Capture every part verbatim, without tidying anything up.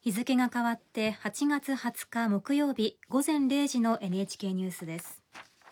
日付が変わってはちがつはつか木曜日午前れいじの エヌエイチケー ニュースです。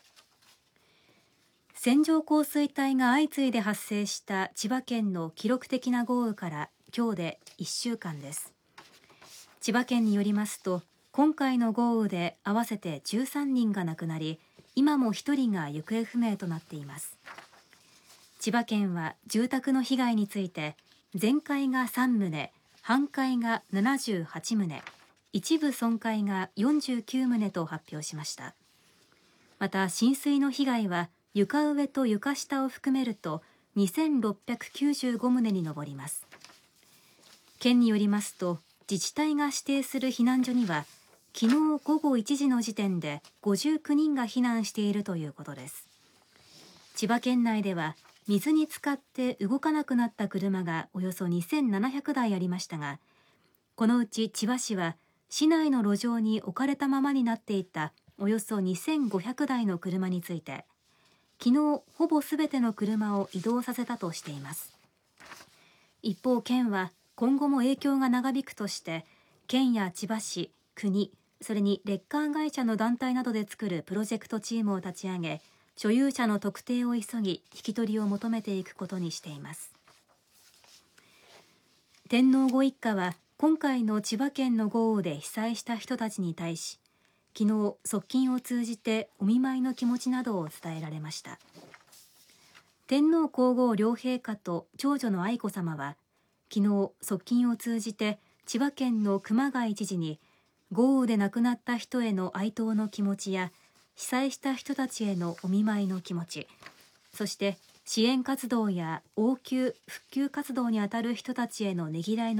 線状降水帯が相次いで発生した千葉県の記録的な豪雨から今日でいっしゅうかんです。千葉県によりますと、今回の豪雨で合わせてじゅうさんにんが亡くなり、今もひとりが行方不明となっています。千葉県は住宅の被害について、全壊がさんとう、半壊がななじゅうはちとう、一部損壊がよんじゅうきゅうとうと発表しました。また浸水の被害は床上と床下を含めるとにせんろっぴゃくきゅうじゅうごとうに上ります。県によりますと、自治体が指定する避難所には昨日ごごいちじの時点でごじゅうきゅうにんが避難しているということです。千葉県内では水に浸かって動かなくなった車がおよそにせんななひゃくだいありましたが、このうち千葉市は市内の路上に置かれたままになっていたおよそにせんごひゃくだいの車について、昨日ほぼすべての車を移動させたとしています。一方、県は今後も影響が長引くとして、県や千葉市、国、それにレッカー会社の団体などで作るプロジェクトチームを立ち上げ、所有者の特定を急ぎ引き取りを求めていくことにしています。天皇ご一家は今回の千葉県の豪雨で被災した人たちに対し、昨日側近を通じてお見舞いの気持ちなどを伝えられました。天皇皇后両陛下と長女の愛子さまは昨日側近を通じて千葉県の熊谷知事に豪雨で亡くなった人への哀悼の気持ちや被災した人たちへのお見舞いの気持ち、そして支援活動や応急・復旧活動にあたる人たちへのねぎらいの